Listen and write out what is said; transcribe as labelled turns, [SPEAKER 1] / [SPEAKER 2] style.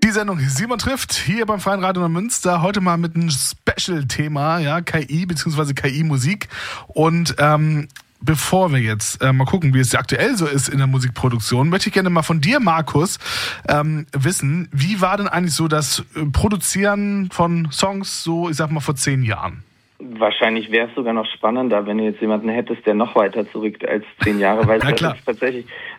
[SPEAKER 1] Die Sendung Simon trifft hier beim Freien Radio Münster. Heute mal mit einem Special-Thema, ja, KI bzw. KI-Musik. Und bevor wir jetzt mal gucken, wie es aktuell so ist in der Musikproduktion, möchte ich gerne mal von dir, Markus, wissen, wie war denn eigentlich so das Produzieren von Songs, so ich sag mal vor 10 Jahren?
[SPEAKER 2] Wahrscheinlich wäre es sogar noch spannender, wenn du jetzt jemanden hättest, der noch weiter zurückt als 10 Jahre, weil
[SPEAKER 1] ja,
[SPEAKER 2] das ist tatsächlich